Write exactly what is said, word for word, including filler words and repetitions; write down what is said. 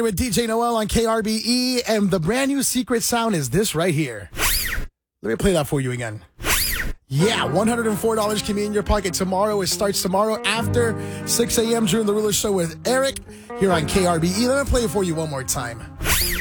With D J Noel on K R B E, and the brand new secret sound is this right here. Let me play that for you again. Yeah, one hundred four dollars can be in your pocket tomorrow. It starts tomorrow after six a.m. during the Ruler Show with Eric here on K R B E. Let me play it for you one more time.